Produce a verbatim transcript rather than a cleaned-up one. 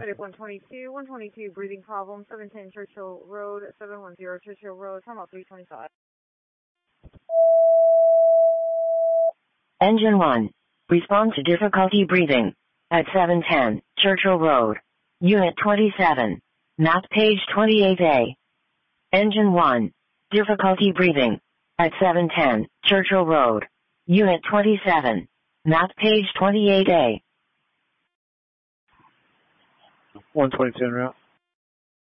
Medic one twenty-two, one twenty-two, breathing problem, seven ten Churchill Road, seven one zero Churchill Road, time out three twenty-five. Engine one. Respond to difficulty breathing. At seven ten, Churchill Road. Unit twenty-seven. Map page twenty-eight A. Engine one. Difficulty breathing. At seven ten, Churchill Road. Unit twenty-seven. Map page twenty-eight A. one twenty-two en route.